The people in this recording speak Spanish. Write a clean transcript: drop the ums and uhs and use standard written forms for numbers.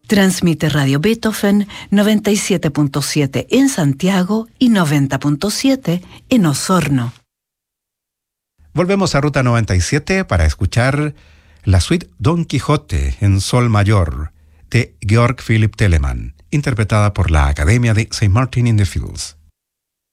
Transmite Radio Beethoven 97.7 en Santiago y 90.7 en Osorno. Volvemos a Ruta 97 para escuchar la suite Don Quijote en sol mayor de Georg Philipp Telemann, interpretada por la Academia de St. Martin in the Fields.